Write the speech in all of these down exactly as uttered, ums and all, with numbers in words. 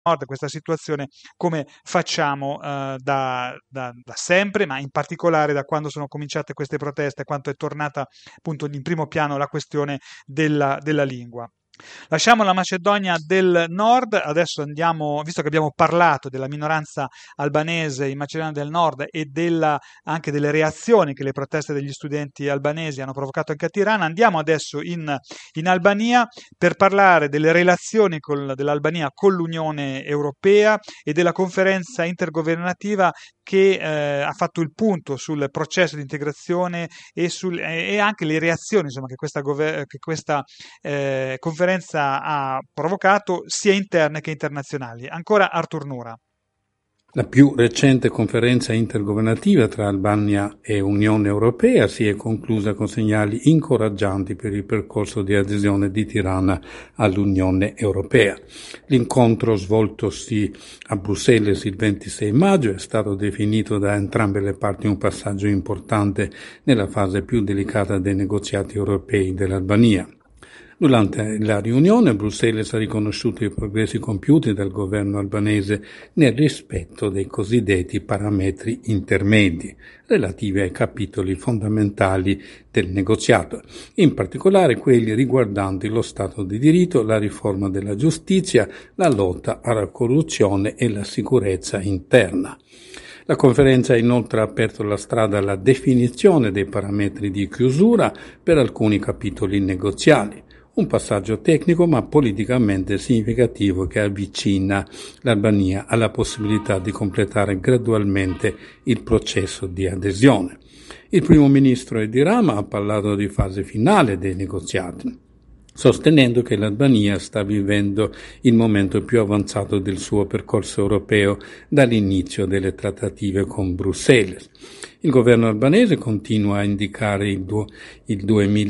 Nord questa situazione, come facciamo eh, da, da, da sempre, ma in particolare da quando sono cominciate queste proteste, quando è tornata appunto in primo piano la questione della, della lingua. Lasciamo la Macedonia del Nord, adesso andiamo, visto che abbiamo parlato della minoranza albanese in Macedonia del Nord e della, anche delle reazioni che le proteste degli studenti albanesi hanno provocato anche a Tirana, andiamo adesso in, in Albania per parlare delle relazioni col, dell'Albania con l'Unione Europea e della conferenza intergovernativa che eh, ha fatto il punto sul processo di integrazione e, sul, e anche le reazioni insomma, che questa, gover- che questa eh, conferenza ha provocato sia interne che internazionali. Ancora Artur Nura. La più recente conferenza intergovernativa tra Albania e Unione Europea si è conclusa con segnali incoraggianti per il percorso di adesione di Tirana all'Unione Europea. L'incontro svoltosi a Bruxelles il ventisei maggio è stato definito da entrambe le parti un passaggio importante nella fase più delicata dei negoziati europei dell'Albania. Durante la riunione Bruxelles ha riconosciuto i progressi compiuti dal governo albanese nel rispetto dei cosiddetti parametri intermedi relativi ai capitoli fondamentali del negoziato, in particolare quelli riguardanti lo Stato di diritto, la riforma della giustizia, la lotta alla corruzione e la sicurezza interna. La conferenza ha inoltre aperto la strada alla definizione dei parametri di chiusura per alcuni capitoli negoziali. Un passaggio tecnico ma politicamente significativo che avvicina l'Albania alla possibilità di completare gradualmente il processo di adesione. Il primo ministro Edi Rama ha parlato di fase finale dei negoziati, sostenendo che l'Albania sta vivendo il momento più avanzato del suo percorso europeo dall'inizio delle trattative con Bruxelles. Il governo albanese continua a indicare il, du- il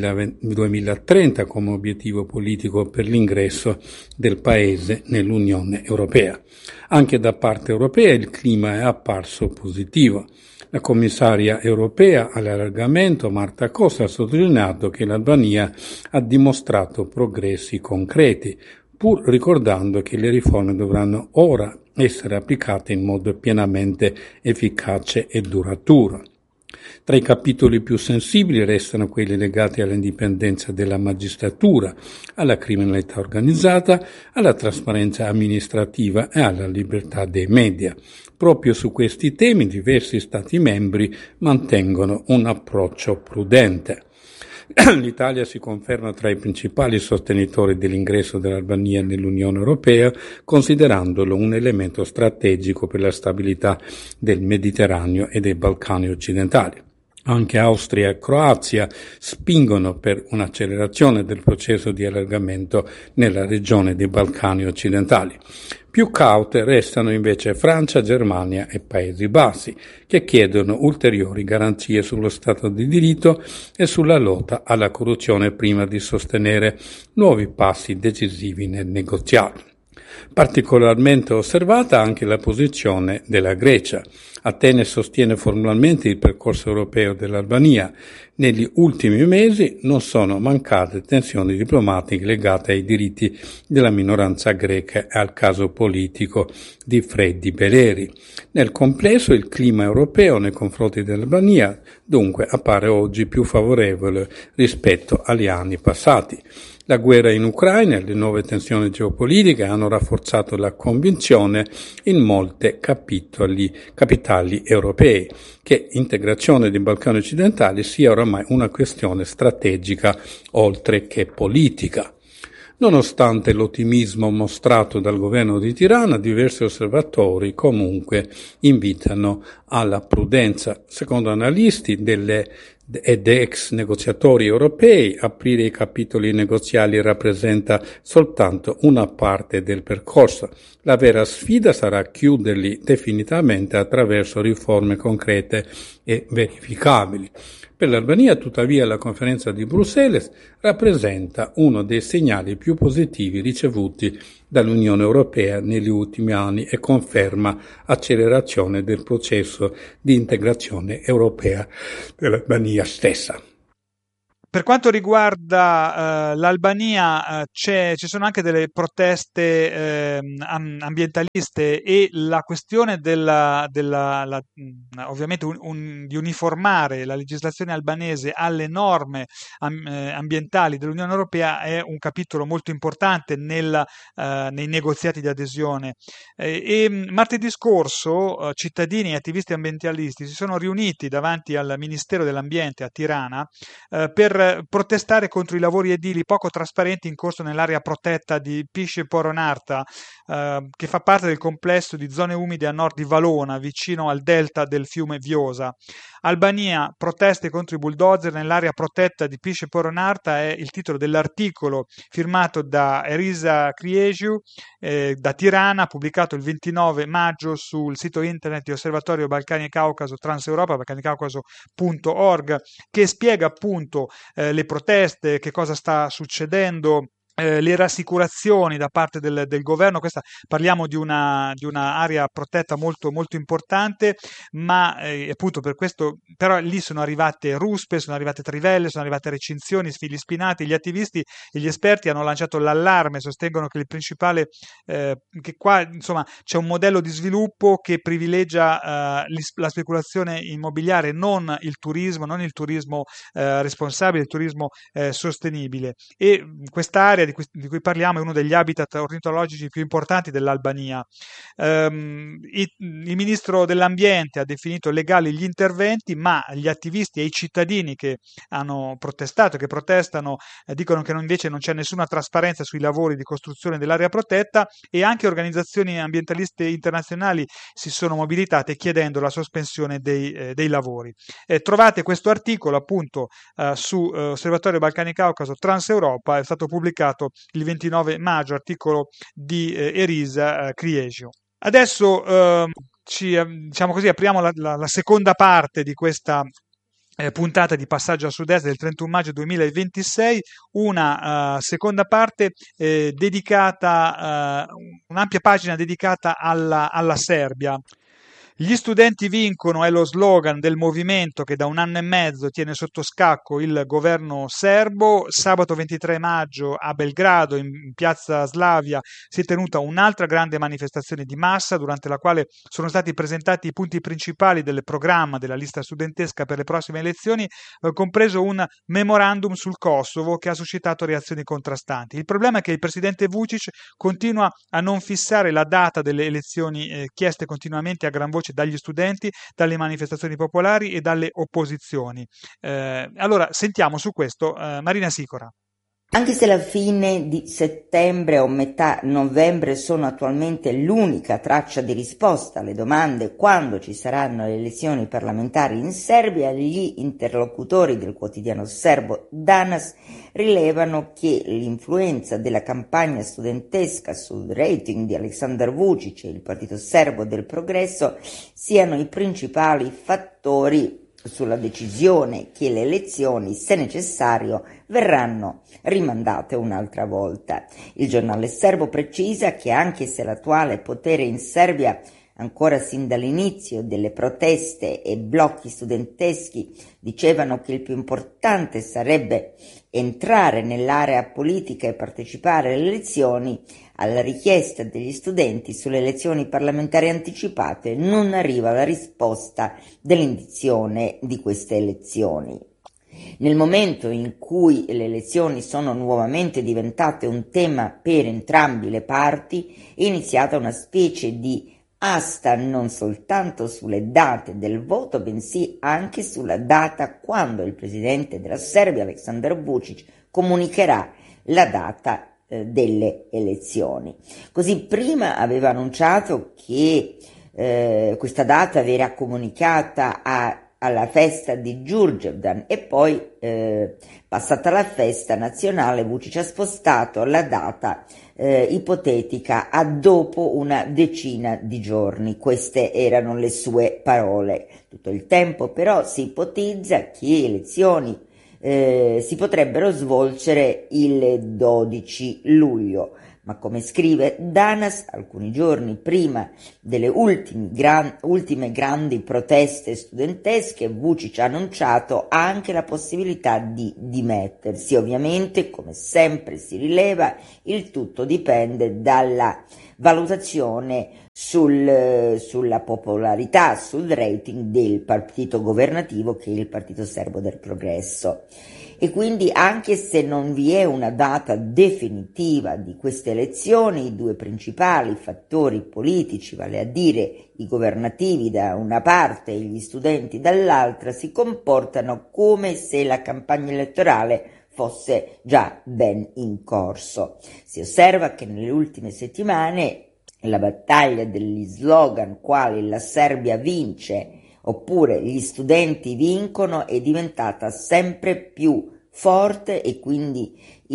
duemilatrenta come obiettivo politico per l'ingresso del paese nell'Unione Europea. Anche da parte europea il clima è apparso positivo. La commissaria europea all'allargamento Marta Koch ha sottolineato che l'Albania ha dimostrato progressi concreti, pur ricordando che le riforme dovranno ora essere applicate in modo pienamente efficace e duraturo. Tra i capitoli più sensibili restano quelli legati all'indipendenza della magistratura, alla criminalità organizzata, alla trasparenza amministrativa e alla libertà dei media. Proprio su questi temi diversi Stati membri mantengono un approccio prudente. L'Italia si conferma tra i principali sostenitori dell'ingresso dell'Albania nell'Unione Europea, considerandolo un elemento strategico per la stabilità del Mediterraneo e dei Balcani occidentali. Anche Austria e Croazia spingono per un'accelerazione del processo di allargamento nella regione dei Balcani occidentali. Più caute restano invece Francia, Germania e Paesi Bassi, che chiedono ulteriori garanzie sullo Stato di diritto e sulla lotta alla corruzione prima di sostenere nuovi passi decisivi nel negoziato. Particolarmente osservata anche la posizione della Grecia. Atene sostiene formalmente il percorso europeo dell'Albania. Negli ultimi mesi non sono mancate tensioni diplomatiche legate ai diritti della minoranza greca e al caso politico di Freddi Beleri. Nel complesso il clima europeo nei confronti dell'Albania dunque appare oggi più favorevole rispetto agli anni passati. La guerra in Ucraina e le nuove tensioni geopolitiche hanno rafforzato la convinzione in molte capitoli, capitali europee che integrazione dei Balcani occidentali sia oramai una questione strategica oltre che politica. Nonostante l'ottimismo mostrato dal governo di Tirana, diversi osservatori comunque invitano alla prudenza. Secondo analisti delle ed ex negoziatori europei, aprire i capitoli negoziali rappresenta soltanto una parte del percorso. La vera sfida sarà chiuderli definitivamente attraverso riforme concrete e verificabili. Per l'Albania, tuttavia, la conferenza di Bruxelles rappresenta uno dei segnali più positivi ricevuti dall'Unione Europea negli ultimi anni e conferma accelerazione del processo di integrazione europea dell'Albania stessa. per quanto riguarda uh, l'Albania, uh, c'è, ci sono anche delle proteste eh, ambientaliste e la questione della, della la, ovviamente un, un, di uniformare la legislazione albanese alle norme am, eh, ambientali dell'Unione Europea è un capitolo molto importante nel, uh, nei negoziati di adesione. Eh, e martedì scorso uh, cittadini e attivisti ambientalisti si sono riuniti davanti al Ministero dell'Ambiente a Tirana eh, per protestare contro i lavori edili poco trasparenti in corso nell'area protetta di Pisce Poronarta, eh, che fa parte del complesso di zone umide a nord di Valona, vicino al delta del fiume Vjosa. Albania, proteste contro i bulldozer nell'area protetta di Pisce Poronarta è il titolo dell'articolo firmato da Erisa Kriesiu eh, da Tirana, pubblicato il ventinove maggio sul sito internet di Osservatorio Balcani e Caucaso Transeuropa, balcani caucaso punto org, che spiega appunto eh, le proteste, che cosa sta succedendo, eh, le rassicurazioni da parte del, del governo. Questa, parliamo di una, di una area protetta molto, molto importante, ma eh, appunto per questo, però lì sono arrivate ruspe, sono arrivate trivelle, sono arrivate recinzioni, fili spinati. Gli attivisti e gli esperti hanno lanciato l'allarme, sostengono che il principale, eh, che qua insomma c'è un modello di sviluppo che privilegia eh, la speculazione immobiliare, non il turismo, non il turismo eh, responsabile, il turismo eh, sostenibile. E quest'area di cui, di cui parliamo è uno degli habitat ornitologici più importanti dell'Albania. Um, il, il ministro dell'ambiente ha definito legali gli interventi, ma gli attivisti e i cittadini che hanno protestato, che protestano, eh, dicono che non, invece non c'è nessuna trasparenza sui lavori di costruzione dell'area protetta, e anche organizzazioni ambientaliste internazionali si sono mobilitate chiedendo la sospensione dei, eh, dei lavori. Eh, trovate questo articolo appunto eh, su eh, Osservatorio Balcani Caucaso Transeuropa, è stato pubblicato il ventinove maggio, articolo di eh, Erisa eh, Kriesiu. Adesso eh, ci, diciamo così, apriamo la, la, la seconda parte di questa eh, puntata di Passaggio a Sud-Est del trentuno maggio duemilaventisei, una uh, seconda parte eh, dedicata, uh, un'ampia pagina dedicata alla, alla Serbia. Gli studenti vincono è lo slogan del movimento che da un anno e mezzo tiene sotto scacco il governo serbo. Sabato ventitré maggio a Belgrado, in piazza Slavia, si è tenuta un'altra grande manifestazione di massa, durante la quale sono stati presentati i punti principali del programma della lista studentesca per le prossime elezioni, eh, compreso un memorandum sul Kosovo che ha suscitato reazioni contrastanti. Il problema è che il presidente Vučić continua a non fissare la data delle elezioni eh, chieste continuamente a gran voce dagli studenti, dalle manifestazioni popolari e dalle opposizioni. Eh, allora sentiamo su questo eh, Marina Sicora. Anche se la fine di settembre o metà novembre sono attualmente l'unica traccia di risposta alle domande quando ci saranno le elezioni parlamentari in Serbia, gli interlocutori del quotidiano serbo Danas rilevano che l'influenza della campagna studentesca sul rating di Aleksandar Vučić e il Partito Serbo del Progresso siano i principali fattori sulla decisione che le elezioni, se necessario, verranno rimandate un'altra volta. Il giornale serbo precisa che anche se l'attuale potere in Serbia, ancora sin dall'inizio delle proteste e blocchi studenteschi, dicevano che il più importante sarebbe entrare nell'area politica e partecipare alle elezioni, alla richiesta degli studenti sulle elezioni parlamentari anticipate non arriva la risposta dell'indizione di queste elezioni. Nel momento in cui le elezioni sono nuovamente diventate un tema per entrambi le parti, è iniziata una specie di asta non soltanto sulle date del voto, bensì anche sulla data quando il presidente della Serbia, Aleksandar Vučić, comunicherà la data eh, delle elezioni. Così prima aveva annunciato che eh, questa data verrà comunicata a alla festa di Đurđevdan e poi, eh, passata la festa nazionale, Vučić ha spostato la data eh, ipotetica a dopo una decina di giorni. Queste erano le sue parole. Tutto il tempo però si ipotizza che elezioni eh, si potrebbero svolgere il dodici luglio. Ma come scrive Danas, alcuni giorni prima delle ultimi gran, ultime grandi proteste studentesche, Vučić ha annunciato anche la possibilità di dimettersi. Ovviamente, come sempre si rileva, il tutto dipende dalla valutazione sul, sulla popolarità, sul rating del partito governativo, che è il Partito Serbo del Progresso. E quindi, anche se non vi è una data definitiva di queste elezioni, i due principali fattori politici, vale a dire i governativi da una parte e gli studenti dall'altra, si comportano come se la campagna elettorale fosse già ben in corso. Si osserva che nelle ultime settimane la battaglia degli slogan quali "la Serbia vince" oppure "gli studenti vincono" è diventata sempre più forte, e quindi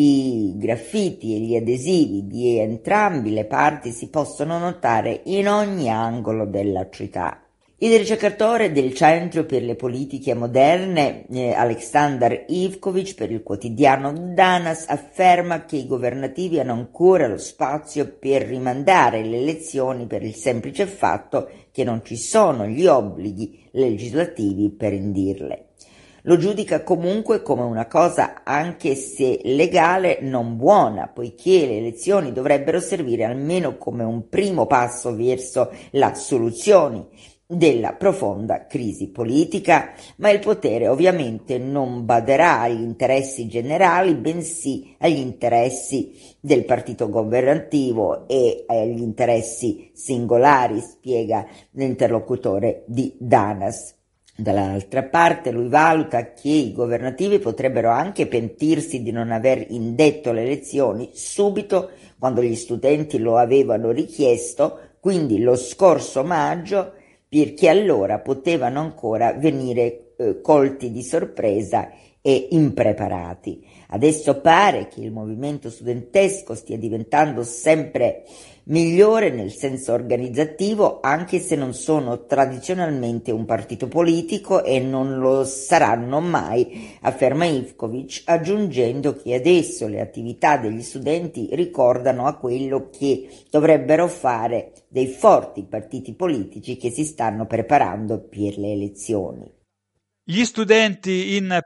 i graffiti e gli adesivi di entrambi le parti si possono notare in ogni angolo della città. Il ricercatore del Centro per le politiche moderne, eh, Aleksandar Ivković, per il quotidiano Danas, afferma che i governativi hanno ancora lo spazio per rimandare le elezioni per il semplice fatto che non ci sono gli obblighi legislativi per indirle. Lo giudica comunque come una cosa, anche se legale, non buona, poiché le elezioni dovrebbero servire almeno come un primo passo verso la soluzione della profonda crisi politica, ma il potere ovviamente non baderà agli interessi generali, bensì agli interessi del partito governativo e agli interessi singolari, spiega l'interlocutore di Danas. Dall'altra parte lui valuta che i governativi potrebbero anche pentirsi di non aver indetto le elezioni subito quando gli studenti lo avevano richiesto, quindi lo scorso maggio, perché allora potevano ancora venire eh, colti di sorpresa e impreparati. Adesso pare che il movimento studentesco stia diventando sempre migliore nel senso organizzativo, anche se non sono tradizionalmente un partito politico e non lo saranno mai, afferma Ivković, aggiungendo che adesso le attività degli studenti ricordano a quello che dovrebbero fare dei forti partiti politici che si stanno preparando per le elezioni. Gli studenti in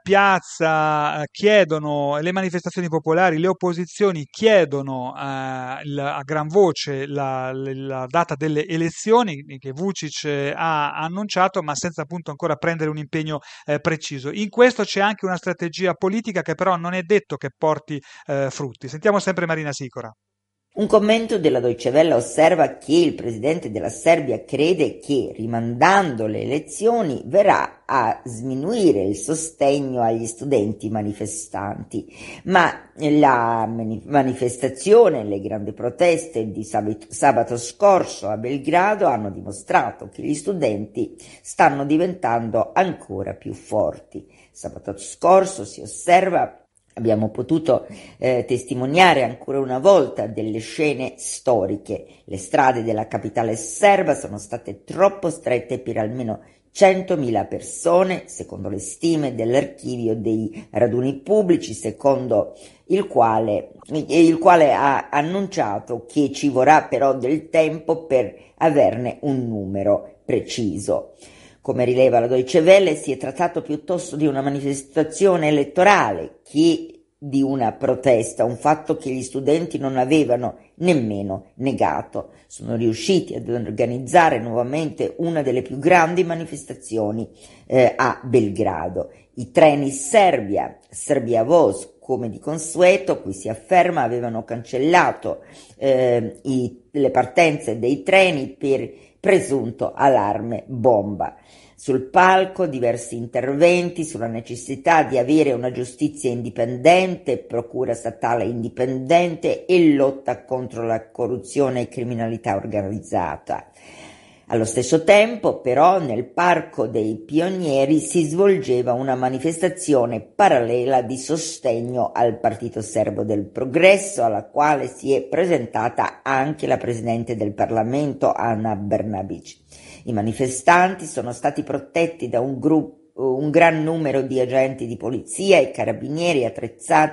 piazza chiedono, le manifestazioni popolari, le opposizioni chiedono eh, la, a gran voce la, la data delle elezioni che Vučić ha annunciato, ma senza appunto ancora prendere un impegno eh, preciso. In questo c'è anche una strategia politica che però non è detto che porti eh, frutti. Sentiamo sempre Marina Sicora. Un commento della Deutsche Welle osserva che il presidente della Serbia crede che, rimandando le elezioni, verrà a sminuire il sostegno agli studenti manifestanti, ma la manifestazione e le grandi proteste di sabato scorso a Belgrado hanno dimostrato che gli studenti stanno diventando ancora più forti. Sabato scorso si osserva Abbiamo potuto eh, testimoniare ancora una volta delle scene storiche. Le strade della capitale serba sono state troppo strette per almeno centomila persone, secondo le stime dell'archivio dei raduni pubblici, secondo il quale, il quale ha annunciato che ci vorrà però del tempo per averne un numero preciso. Come rileva la Deutsche Welle, si è trattato piuttosto di una manifestazione elettorale che di una protesta, un fatto che gli studenti non avevano nemmeno negato. Sono riusciti ad organizzare nuovamente una delle più grandi manifestazioni eh, a Belgrado. I treni Serbia, Serbia Voz, come di consueto, qui si afferma, avevano cancellato eh, i, le partenze dei treni per presunto allarme bomba. Sul palco diversi interventi sulla necessità di avere una giustizia indipendente, procura statale indipendente e lotta contro la corruzione e criminalità organizzata. Allo stesso tempo, però, nel Parco dei Pionieri si svolgeva una manifestazione parallela di sostegno al Partito Serbo del Progresso, alla quale si è presentata anche la Presidente del Parlamento, Ana Brnabić. I manifestanti sono stati protetti da un gruppo un gran numero di agenti di polizia e carabinieri attrezzati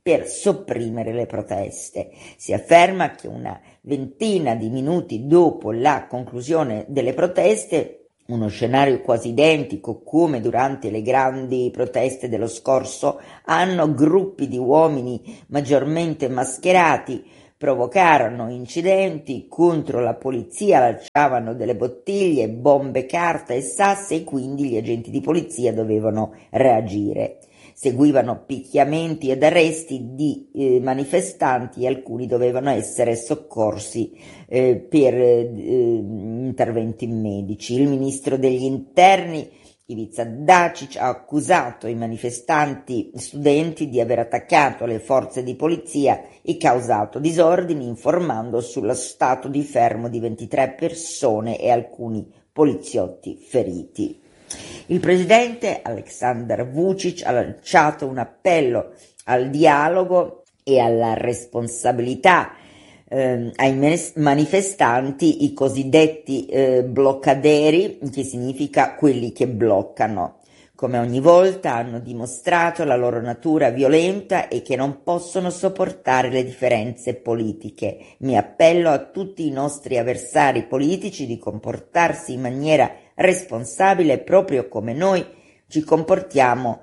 per sopprimere le proteste. Si afferma che una ventina di minuti dopo la conclusione delle proteste, uno scenario quasi identico come durante le grandi proteste dello scorso anno, gruppi di uomini maggiormente mascherati provocarono incidenti contro la polizia, lanciavano delle bottiglie, bombe, carta e sassi e quindi gli agenti di polizia dovevano reagire. Seguivano picchiamenti ed arresti di eh, manifestanti e alcuni dovevano essere soccorsi eh, per eh, interventi medici. Il ministro degli interni Ivica Dačić ha accusato i manifestanti studenti di aver attaccato le forze di polizia e causato disordini, informando sullo stato di fermo di ventitré persone e alcuni poliziotti feriti. Il presidente Aleksandar Vučić ha lanciato un appello al dialogo e alla responsabilità eh, ai manifestanti, i cosiddetti eh, bloccaderi, che significa quelli che bloccano. Come ogni volta hanno dimostrato la loro natura violenta e che non possono sopportare le differenze politiche. Mi appello a tutti i nostri avversari politici di comportarsi in maniera responsabile proprio come noi ci comportiamo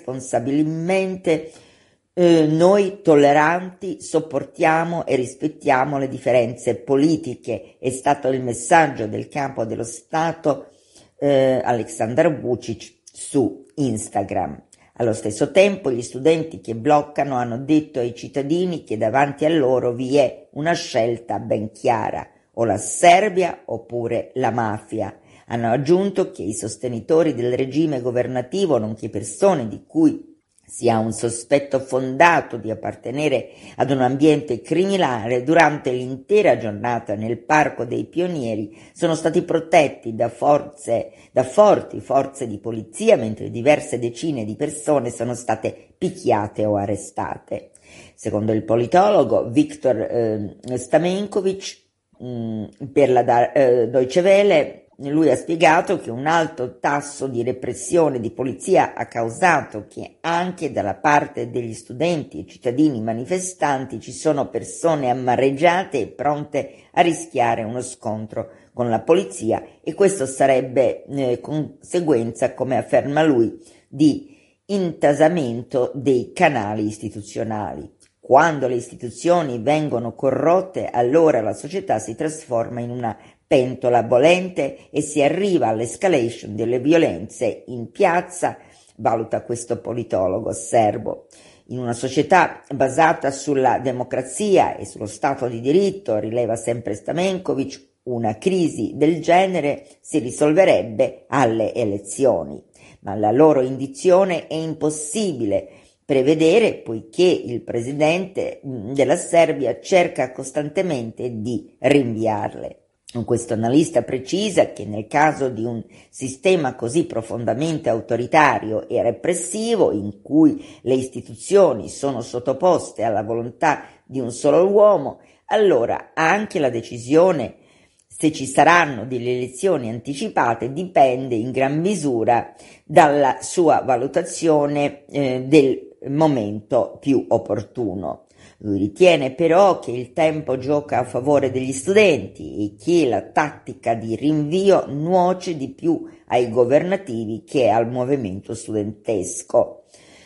responsabilmente. Eh, noi tolleranti sopportiamo e rispettiamo le differenze politiche. È stato il messaggio del capo dello Stato eh, Aleksandar Vučić su Instagram. Allo stesso tempo gli studenti che bloccano hanno detto ai cittadini che davanti a loro vi è una scelta ben chiara, o la Serbia oppure la mafia. Hanno aggiunto che i sostenitori del regime governativo, nonché persone di cui si ha un sospetto fondato di appartenere ad un ambiente criminale, durante l'intera giornata nel Parco dei Pionieri sono stati protetti da forze, da forti forze di polizia, mentre diverse decine di persone sono state picchiate o arrestate. Secondo il politologo Viktor eh, Stamenković mh, per la eh, Deutsche Welle, lui ha spiegato che un alto tasso di repressione di polizia ha causato che anche dalla parte degli studenti e cittadini manifestanti ci sono persone amareggiate e pronte a rischiare uno scontro con la polizia, e questo sarebbe eh, conseguenza, come afferma lui, di intasamento dei canali istituzionali. Quando le istituzioni vengono corrotte, allora la società si trasforma in una pentola bollente e si arriva all'escalation delle violenze in piazza, valuta questo politologo serbo. In una società basata sulla democrazia e sullo Stato di diritto, rileva sempre Stamenković, una crisi del genere si risolverebbe alle elezioni, ma la loro indizione è impossibile prevedere, poiché il presidente della Serbia cerca costantemente di rinviarle. Questo analista precisa che nel caso di un sistema così profondamente autoritario e repressivo, in cui le istituzioni sono sottoposte alla volontà di un solo uomo, allora anche la decisione se ci saranno delle elezioni anticipate dipende in gran misura dalla sua valutazione eh, del momento più opportuno. Lui ritiene però che il tempo gioca a favore degli studenti e che la tattica di rinvio nuoce di più ai governativi che al movimento studentesco.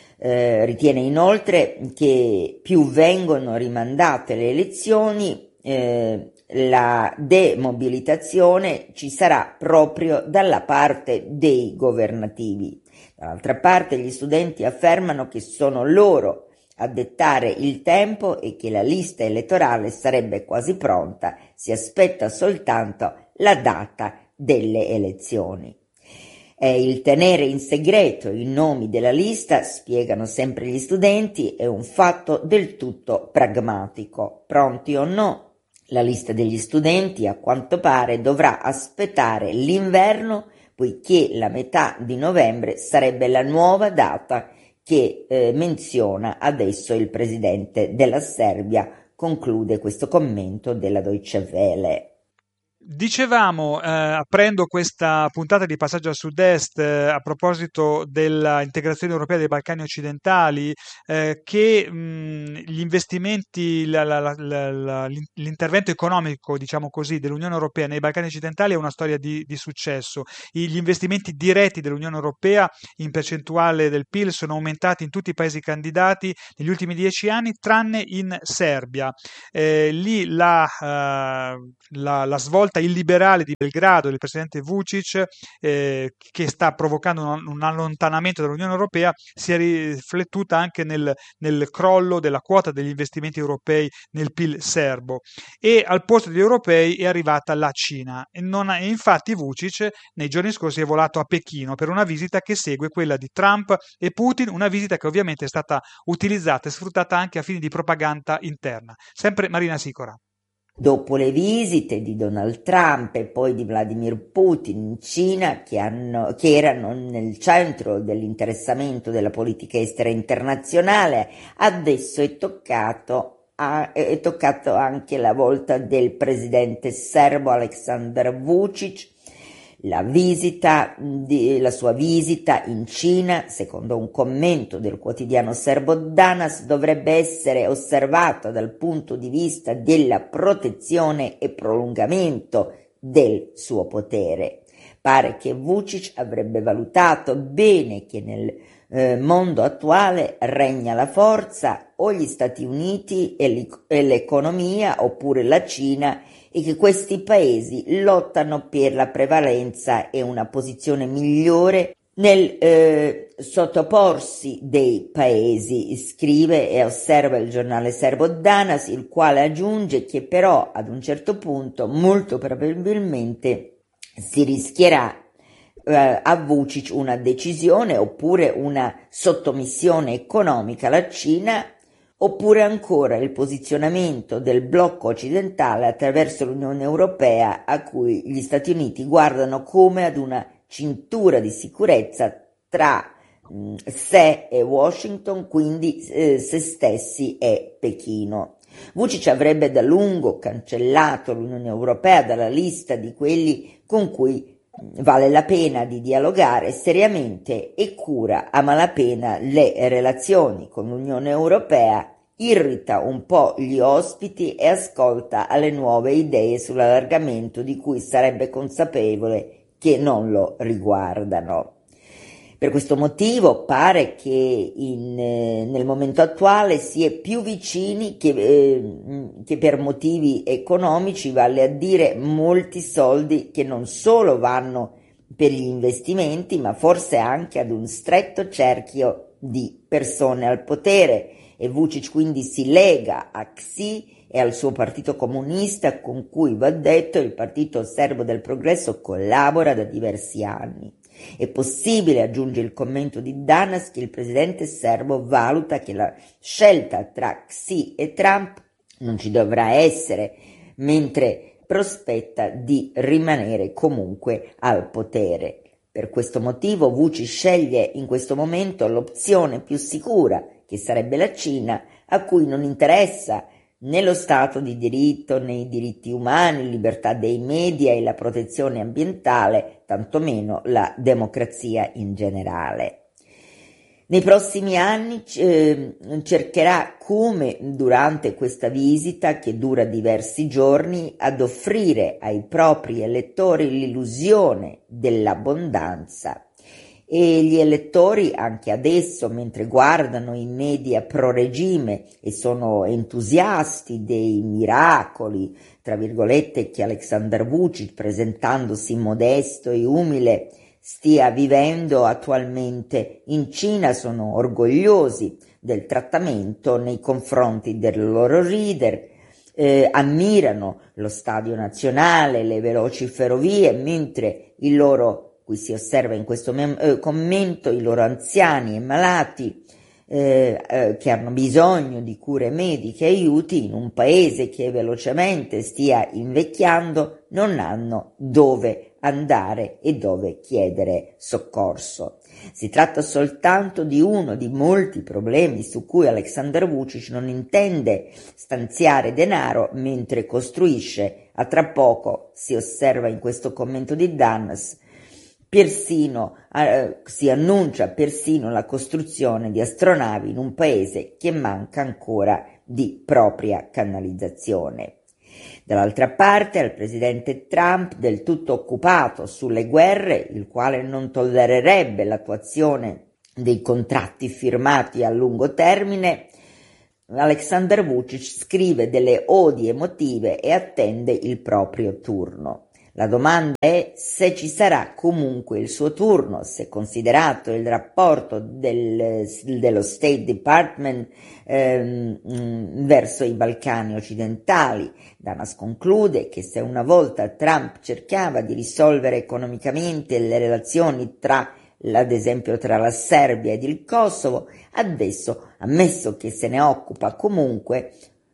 Eh, ritiene inoltre che più vengono rimandate le elezioni, eh, la demobilitazione ci sarà proprio dalla parte dei governativi. Dall'altra parte gli studenti affermano che sono loro a dettare il tempo e che la lista elettorale sarebbe quasi pronta, si aspetta soltanto la data delle elezioni. È il tenere in segreto i nomi della lista, spiegano sempre gli studenti, è un fatto del tutto pragmatico. Pronti o no, la lista degli studenti a quanto pare dovrà aspettare l'inverno, poiché la metà di novembre sarebbe la nuova data che eh, menziona adesso il presidente della Serbia, conclude questo commento della Deutsche Welle. Dicevamo, eh, aprendo questa puntata di Passaggio a Sud-Est, eh, a proposito dell'integrazione europea dei Balcani occidentali, eh, che mh, gli investimenti, la- la- la- la- la- l'in- l'intervento economico, diciamo così, dell'Unione Europea nei Balcani occidentali è una storia di, di successo. I- gli investimenti diretti dell'Unione Europea in percentuale del P I L sono aumentati in tutti i paesi candidati negli ultimi dieci anni, tranne in Serbia. Eh, lì la, eh, la, la svolta illiberale di Belgrado del presidente Vučić, eh, che sta provocando un, un allontanamento dall'Unione Europea, si è riflettuta anche nel, nel crollo della quota degli investimenti europei nel P I L serbo, e al posto degli europei è arrivata la Cina, e, non ha, e infatti Vučić nei giorni scorsi è volato a Pechino per una visita che segue quella di Trump e Putin, una visita che ovviamente è stata utilizzata e sfruttata anche a fini di propaganda interna. Sempre Marina Sicora. Dopo le visite di Donald Trump e poi di Vladimir Putin in Cina, che, hanno, che erano nel centro dell'interessamento della politica estera internazionale, adesso è toccato, a, è toccato anche la volta del presidente serbo Aleksandar Vučić. La visita di, la sua visita in Cina, secondo un commento del quotidiano serbo Danas, dovrebbe essere osservata dal punto di vista della protezione e prolungamento del suo potere. Pare che Vučić avrebbe valutato bene che nel eh, mondo attuale regna la forza o gli Stati Uniti e, e l'economia oppure la Cina, e che questi paesi lottano per la prevalenza e una posizione migliore nel eh, sottoporsi dei paesi, scrive e osserva il giornale serbo Danas, il quale aggiunge che però ad un certo punto molto probabilmente si rischierà eh, a Vučić una decisione oppure una sottomissione economica alla Cina, oppure ancora il posizionamento del blocco occidentale attraverso l'Unione Europea, a cui gli Stati Uniti guardano come ad una cintura di sicurezza tra mh, sé e Washington, quindi eh, se stessi e Pechino. Vučić avrebbe da lungo cancellato l'Unione Europea dalla lista di quelli con cui vale la pena di dialogare seriamente e cura a malapena le relazioni con l'Unione Europea, irrita un po' gli ospiti e ascolta alle nuove idee sull'allargamento di cui sarebbe consapevole che non lo riguardano. Per questo motivo pare che in, eh, nel momento attuale si è più vicini che, eh, che per motivi economici, vale a dire molti soldi che non solo vanno per gli investimenti, ma forse anche ad un stretto cerchio di persone al potere, e Vučić quindi si lega a X I e al suo partito comunista, con cui, va detto, il Partito Serbo del Progresso collabora da diversi anni. È possibile, aggiunge il commento di Danas, che il presidente serbo valuta che la scelta tra X I e Trump non ci dovrà essere, mentre prospetta di rimanere comunque al potere. Per questo motivo Vučić sceglie in questo momento l'opzione più sicura, che sarebbe la Cina, a cui non interessa né lo Stato di diritto, né i diritti umani, libertà dei media e la protezione ambientale, tantomeno la democrazia in generale. Nei prossimi anni eh, cercherà, come durante questa visita, che dura diversi giorni, ad offrire ai propri elettori l'illusione dell'abbondanza. E gli elettori anche adesso, mentre guardano i media pro-regime e sono entusiasti dei miracoli, tra virgolette, che Aleksandar Vučić, presentandosi modesto e umile, stia vivendo attualmente in Cina, sono orgogliosi del trattamento nei confronti del loro leader, eh, ammirano lo stadio nazionale, le veloci ferrovie, mentre i loro, qui si osserva in questo mem- eh, commento, i loro anziani e malati eh, eh, che hanno bisogno di cure mediche e aiuti in un paese che velocemente stia invecchiando, non hanno dove andare e dove chiedere soccorso. Si tratta soltanto di uno di molti problemi su cui Aleksandar Vučić non intende stanziare denaro mentre costruisce A tra poco, si osserva in questo commento di Dannas, persino, eh, si annuncia persino la costruzione di astronavi in un paese che manca ancora di propria canalizzazione. Dall'altra parte, al presidente Trump, del tutto occupato sulle guerre, il quale non tollererebbe l'attuazione dei contratti firmati a lungo termine, Aleksandar Vučić scrive delle odi emotive e attende il proprio turno. La domanda è se ci sarà comunque il suo turno, se considerato il rapporto del, dello State Department ehm, verso i Balcani occidentali. Damas conclude che se una volta Trump cercava di risolvere economicamente le relazioni tra, ad esempio, tra la Serbia ed il Kosovo, adesso, ammesso che se ne occupa comunque,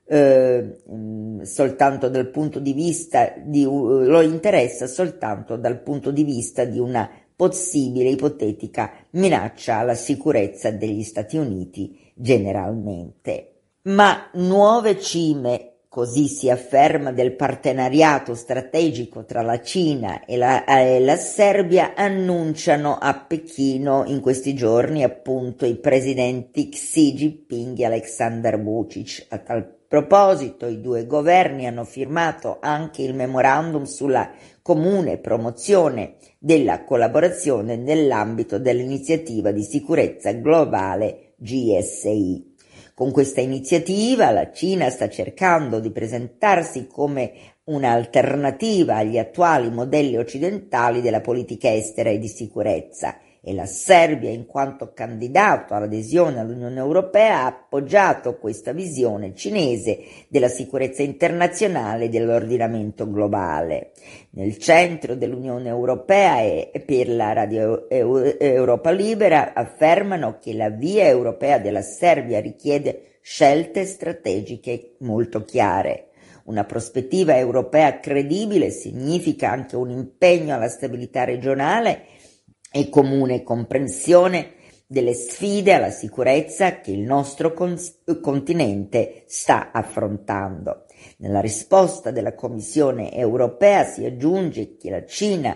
Eh, soltanto dal punto di vista di uh, lo interessa soltanto dal punto di vista di una possibile ipotetica minaccia alla sicurezza degli Stati Uniti generalmente. Ma nuove cime, così si afferma, del partenariato strategico tra la Cina e la, e la Serbia annunciano a Pechino in questi giorni appunto i presidenti Xi Jinping e Aleksandar Vučić. A tal proposito, i due governi hanno firmato anche il memorandum sulla comune promozione della collaborazione nell'ambito dell'iniziativa di sicurezza globale G S I. Con questa iniziativa la Cina sta cercando di presentarsi come un'alternativa agli attuali modelli occidentali della politica estera e di sicurezza, e la Serbia, in quanto candidato all'adesione all'Unione Europea, ha appoggiato questa visione cinese della sicurezza internazionale e dell'ordinamento globale. Nel centro dell'Unione Europea e per la Radio Europa Libera affermano che la via europea della Serbia richiede scelte strategiche molto chiare. Una prospettiva europea credibile significa anche un impegno alla stabilità regionale e comune comprensione delle sfide alla sicurezza che il nostro con- continente sta affrontando. Nella risposta della Commissione europea si aggiunge che la Cina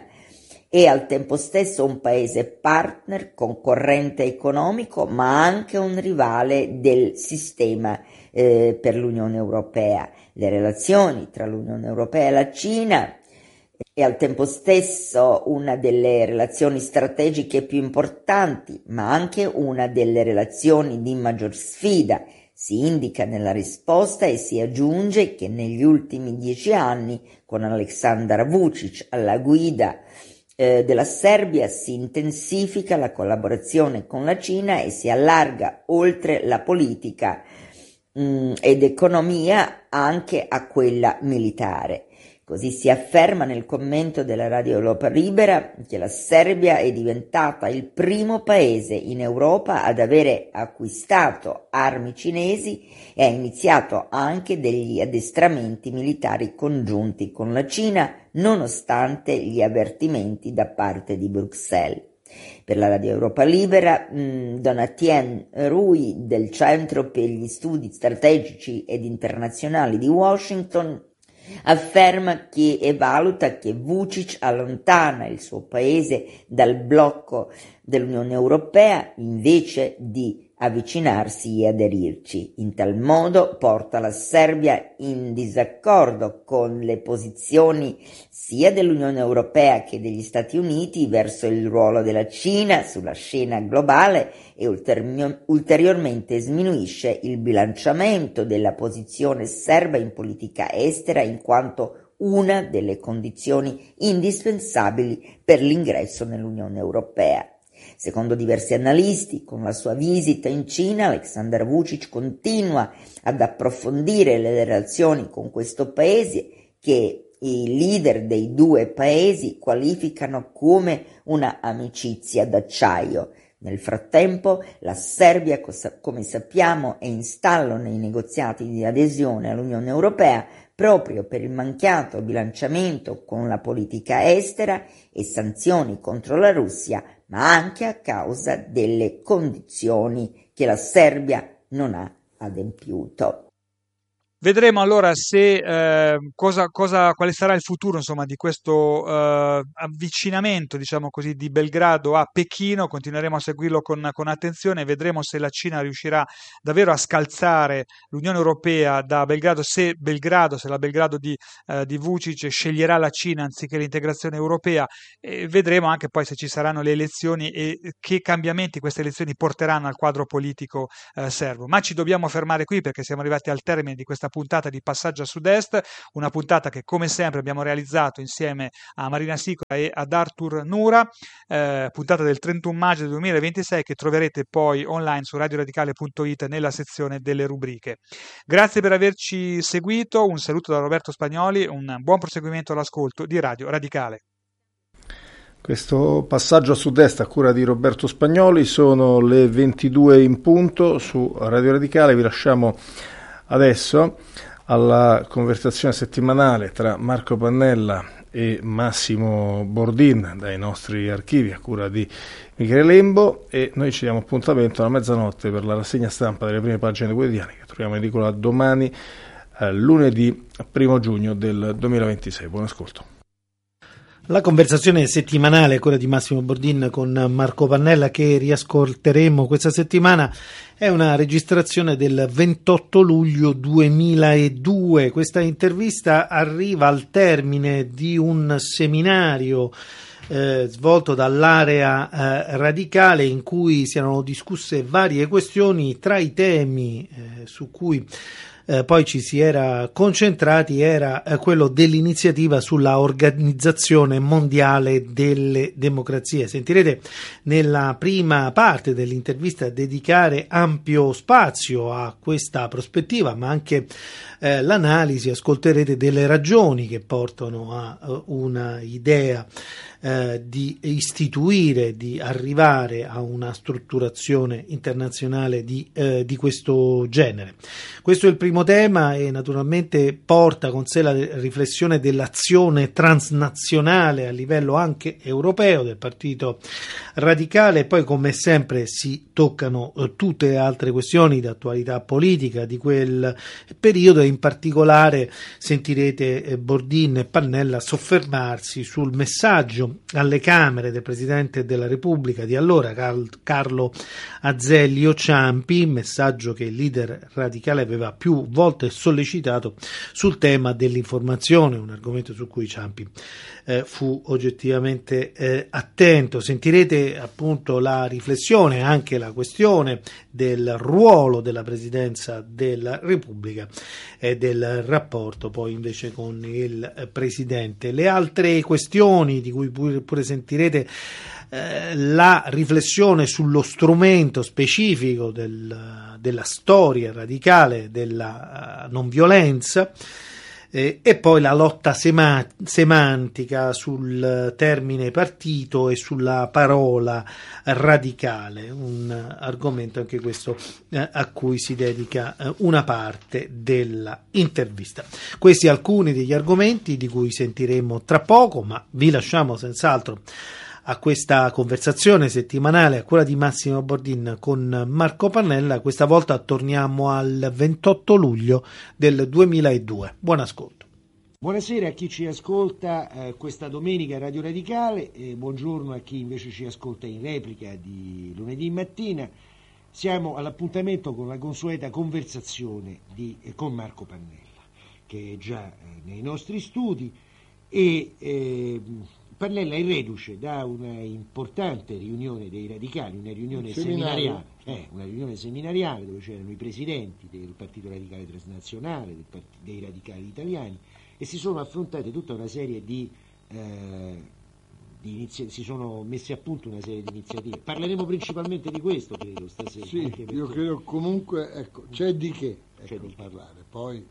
è al tempo stesso un paese partner, concorrente economico, ma anche un rivale del sistema eh, per l'Unione Europea. Le relazioni tra l'Unione Europea e la Cina è al tempo stesso una delle relazioni strategiche più importanti, ma anche una delle relazioni di maggior sfida. Si indica nella risposta e si aggiunge che negli ultimi dieci anni, con Aleksandar Vučić alla guida eh, della Serbia, si intensifica la collaborazione con la Cina e si allarga oltre la politica mh, ed economia anche a quella militare. Così si afferma nel commento della Radio Europa Libera che la Serbia è diventata il primo paese in Europa ad avere acquistato armi cinesi e ha iniziato anche degli addestramenti militari congiunti con la Cina, nonostante gli avvertimenti da parte di Bruxelles. Per la Radio Europa Libera, mh, Donatien Rui del Centro per gli Studi Strategici ed Internazionali di Washington afferma che e valuta che Vučić allontana il suo paese dal blocco dell'Unione Europea invece di avvicinarsi e aderirci. In tal modo porta la Serbia in disaccordo con le posizioni sia dell'Unione Europea che degli Stati Uniti verso il ruolo della Cina sulla scena globale e ulteri- ulteriormente sminuisce il bilanciamento della posizione serba in politica estera in quanto una delle condizioni indispensabili per l'ingresso nell'Unione Europea. Secondo diversi analisti, con la sua visita in Cina, Aleksandar Vučić continua ad approfondire le relazioni con questo paese che i leader dei due paesi qualificano come una amicizia d'acciaio. Nel frattempo, la Serbia, come sappiamo, è in stallo nei negoziati di adesione all'Unione Europea proprio per il mancato bilanciamento con la politica estera e sanzioni contro la Russia, ma anche a causa delle condizioni che la Serbia non ha adempiuto. Vedremo allora se eh, cosa, cosa, quale sarà il futuro, insomma, di questo eh, avvicinamento, diciamo così, di Belgrado a Pechino. Continueremo a seguirlo con, con attenzione, vedremo se la Cina riuscirà davvero a scalzare l'Unione Europea da Belgrado, se Belgrado, se la Belgrado di, eh, di Vučić sceglierà la Cina anziché l'integrazione europea, e vedremo anche poi se ci saranno le elezioni e che cambiamenti queste elezioni porteranno al quadro politico eh, serbo. Ma ci dobbiamo fermare qui perché siamo arrivati al termine di questa puntata di Passaggio a Sud-Est, una puntata che come sempre abbiamo realizzato insieme a Marina Sicola e ad Arthur Nura, eh, puntata del trentuno maggio del duemilaventisei che troverete poi online su radioradicale punto it nella sezione delle rubriche. Grazie per averci seguito, un saluto da Roberto Spagnoli, un buon proseguimento all'ascolto di Radio Radicale. Questo passaggio a sud-est a cura di Roberto Spagnoli, sono le ventidue in punto su Radio Radicale. Vi lasciamo adesso alla conversazione settimanale tra Marco Pannella e Massimo Bordin dai nostri archivi a cura di Michele Lembo, e noi ci diamo appuntamento alla mezzanotte per la rassegna stampa delle prime pagine dei quotidiani che troviamo in edicola domani, eh, lunedì primo giugno del duemilaventisei. Buon ascolto. La conversazione settimanale, quella di Massimo Bordin con Marco Pannella, che riascolteremo questa settimana, è una registrazione del ventotto luglio duemiladue. Questa intervista arriva al termine di un seminario eh, svolto dall'area eh, radicale in cui si erano discusse varie questioni. Tra i temi eh, su cui Eh, poi ci si era concentrati era eh, quello dell'iniziativa sulla Organizzazione Mondiale delle Democrazie. Sentirete nella prima parte dell'intervista dedicare ampio spazio a questa prospettiva, ma anche eh, l'analisi, ascolterete delle ragioni che portano a uh, una idea Eh, di istituire, di arrivare a una strutturazione internazionale di, eh, di questo genere. Questo è il primo tema e naturalmente porta con sé la riflessione dell'azione transnazionale a livello anche europeo del Partito Radicale, e poi come sempre si toccano eh, tutte le altre questioni di attualità politica di quel periodo, e in particolare sentirete eh, Bordin e Pannella soffermarsi sul messaggio alle Camere del Presidente della Repubblica di allora, Carlo Azeglio Ciampi, messaggio che il leader radicale aveva più volte sollecitato sul tema dell'informazione, un argomento su cui Ciampi eh, fu oggettivamente eh, attento. Sentirete appunto la riflessione, anche la questione del ruolo della Presidenza della Repubblica e del rapporto poi invece con il Presidente. Le altre questioni di cui pure, pure sentirete eh, la riflessione sullo strumento specifico del, della storia radicale della uh, non violenza, eh, e poi la lotta sema- semantica sul termine partito e sulla parola radicale, un argomento anche questo eh, a cui si dedica eh, una parte della intervista. Questi alcuni degli argomenti di cui sentiremo tra poco, ma vi lasciamo senz'altro a questa conversazione settimanale a cura di Massimo Bordin con Marco Pannella. Questa volta torniamo al ventotto luglio del duemiladue. Buon ascolto. Buonasera a chi ci ascolta eh, questa domenica a Radio Radicale, e buongiorno a chi invece ci ascolta in replica di lunedì mattina. Siamo all'appuntamento con la consueta conversazione di, eh, con Marco Pannella, che è già eh, nei nostri studi, e eh, Pannella è reduce da una importante riunione dei radicali, una riunione seminariale, eh, una riunione seminariale dove c'erano i presidenti del Partito Radicale Transnazionale, del part- dei radicali italiani, e si sono affrontate tutta una serie di, eh, di inizi- si sono messe a punto una serie di iniziative. Parleremo principalmente di questo, credo, stasera. Sì, perché... io credo comunque, ecco, c'è di che, ecco, c'è di che parlare, poi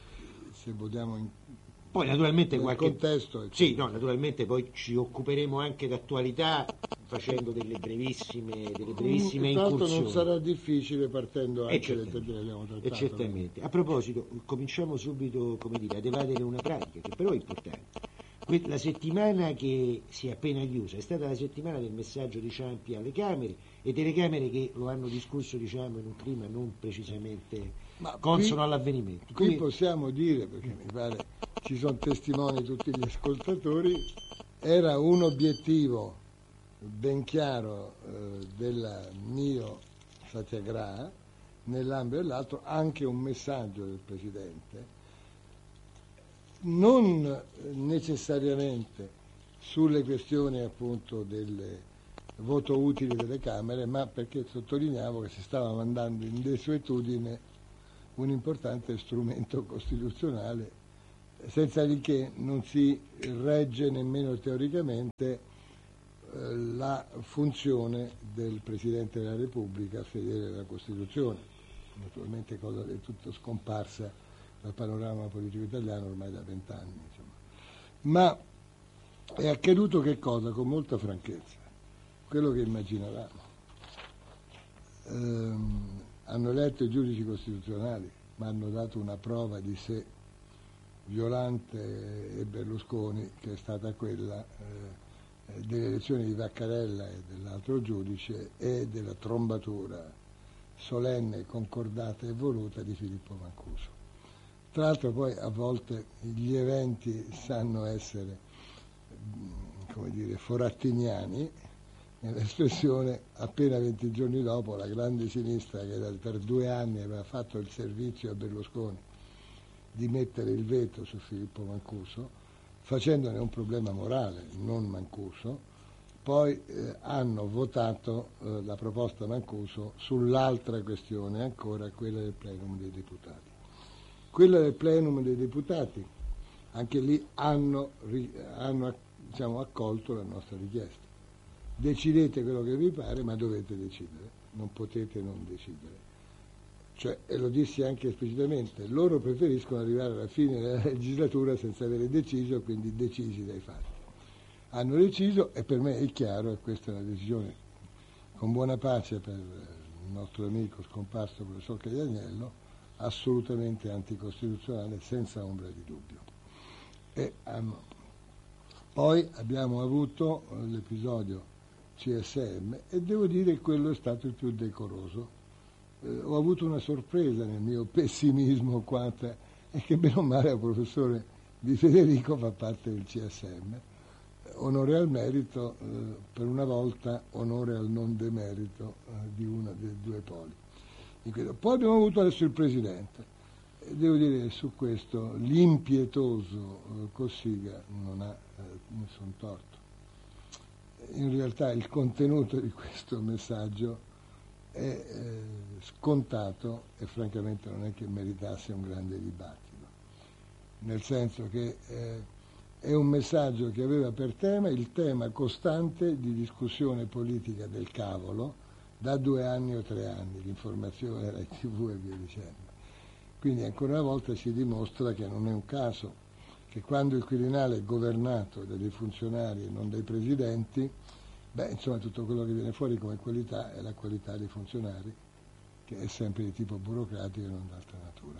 se vogliamo in... Poi naturalmente nel qualche contesto, sì, no, naturalmente poi ci occuperemo anche d'attualità facendo delle brevissime delle brevissime incursioni. non sarà difficile partendo anche dai temi che abbiamo trattato. E certamente. A proposito, cominciamo subito, come dire, ad evadere una pratica che però è importante. La settimana che si è appena chiusa è stata la settimana del messaggio di Ciampi alle Camere, e delle Camere che lo hanno discusso, diciamo, in un clima non precisamente Ma consono qui, all'avvenimento. Qui Quindi... possiamo dire, perché mi pare ci sono testimoni tutti gli ascoltatori, era un obiettivo ben chiaro eh, del mio Satyagraha, nell'ambito dell'altro anche un messaggio del Presidente, non necessariamente sulle questioni appunto del voto utile delle Camere, ma perché sottolineavo che si stava mandando in desuetudine un importante strumento costituzionale, senza di che non si regge nemmeno teoricamente eh, la funzione del Presidente della Repubblica fedele alla Costituzione, naturalmente cosa del tutto scomparsa dal panorama politico italiano ormai da vent'anni. Ma è accaduto che cosa? Con molta franchezza, quello che immaginavamo. Ehm, hanno eletto i giudici costituzionali, ma hanno dato una prova di sé Violante e Berlusconi, che è stata quella eh, delle elezioni di Vaccarella e dell'altro giudice e della trombatura solenne, concordata e voluta di Filippo Mancuso. Tra l'altro poi a volte gli eventi sanno essere, come dire, forattiniani, nell'espressione appena venti giorni dopo la grande sinistra, che per due anni aveva fatto il servizio a Berlusconi di mettere il veto su Filippo Mancuso, facendone un problema morale, non Mancuso, poi eh, hanno votato eh, la proposta Mancuso sull'altra questione ancora, quella del plenum dei deputati. Quella del plenum dei deputati, anche lì hanno, hanno diciamo, accolto la nostra richiesta. Decidete quello che vi pare, ma dovete decidere, non potete non decidere. Cioè, e lo dissi anche esplicitamente, loro preferiscono arrivare alla fine della legislatura senza avere deciso, quindi decisi dai fatti. Hanno deciso e per me è chiaro, e questa è una decisione con buona pace per il nostro amico scomparso professor Caianiello, assolutamente anticostituzionale, senza ombra di dubbio. E, um, poi abbiamo avuto l'episodio C S M e devo dire che quello è stato il più decoroso. Eh, ho avuto una sorpresa nel mio pessimismo quanto è che bene o male il professore Di Federico fa parte del C S M. Onore al merito, eh, per una volta onore al non demerito eh, di uno dei due poli. Poi abbiamo avuto adesso il Presidente. E devo dire che su questo l'impietoso eh, Cossiga non ha eh, nessun torto. In realtà il contenuto di questo messaggio è eh, scontato e francamente non è che meritasse un grande dibattito, nel senso che eh, è un messaggio che aveva per tema il tema costante di discussione politica del cavolo da due anni o tre anni, l'informazione, Rai tivù e via dicendo. Quindi ancora una volta si dimostra che non è un caso che quando il Quirinale è governato dai funzionari e non dai presidenti, beh, insomma, tutto quello che viene fuori come qualità è la qualità dei funzionari, che è sempre di tipo burocratico e non d'altra natura.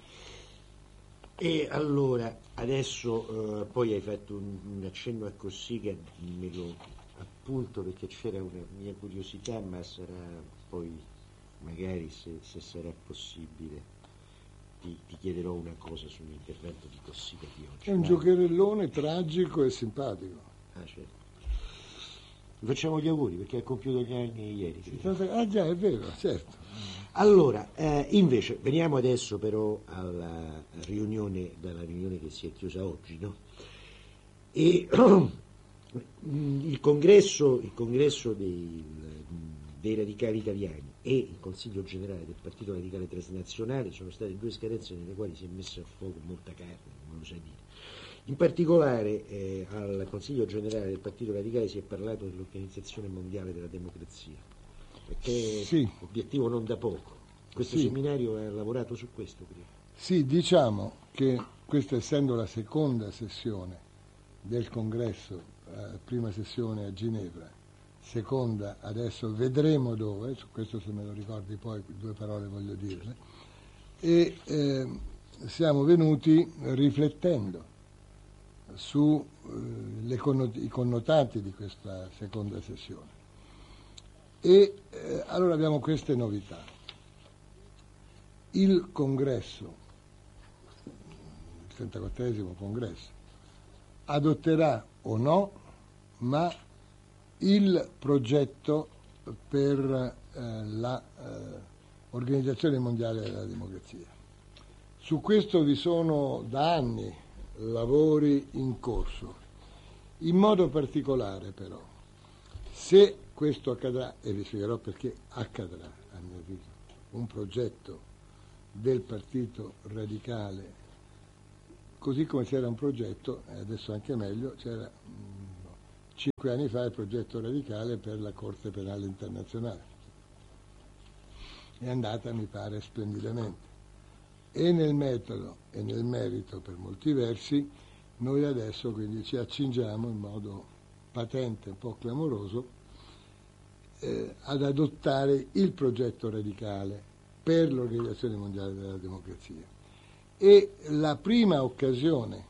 E allora, adesso eh, poi hai fatto un, un accenno a Cossiga, me lo appunto perché c'era una mia curiosità, ma sarà poi, magari se, se sarà possibile, ti, ti chiederò una cosa sull'intervento di Cossiga di oggi. È un giocherellone tragico e simpatico. Ah, certo. Vi facciamo gli auguri perché ha compiuto gli anni ieri. Ah già, è vero, certo. Allora, eh, invece, veniamo adesso però alla riunione, dalla riunione che si è chiusa oggi, no? E il congresso, il congresso dei, dei radicali italiani e il Consiglio generale del Partito Radicale Transnazionale sono state due scadenze nelle quali si è messa a fuoco molta carne, come lo sai dire. In particolare eh, al Consiglio generale del Partito Radicale si è parlato dell'Organizzazione Mondiale della Democrazia, perché sì. è un obiettivo non da poco. Questo sì. Seminario ha lavorato su questo prima. Sì, diciamo che questa essendo la seconda sessione del congresso, eh, prima sessione a Ginevra, seconda adesso vedremo dove, su questo se me lo ricordi poi due parole voglio dirle, e eh, siamo venuti riflettendo su eh, connot- i connotati di questa seconda sessione. E eh, allora abbiamo queste novità. il congresso, il trentaquattresimo congresso, adotterà o no, ma il progetto per eh, l'Organizzazione Mondiale della Democrazia. Su questo vi sono da anni lavori in corso. In modo particolare però, se questo accadrà, e vi spiegherò perché accadrà, a mio avviso, un progetto del Partito Radicale, così come c'era un progetto, e adesso anche meglio, c'era mh, cinque anni fa il progetto radicale per la Corte Penale Internazionale. È andata, mi pare, splendidamente. E nel metodo e nel merito, per molti versi, noi adesso quindi ci accingiamo in modo patente, un po' clamoroso, eh, ad adottare il progetto radicale per l'Organizzazione Mondiale della Democrazia. E la prima occasione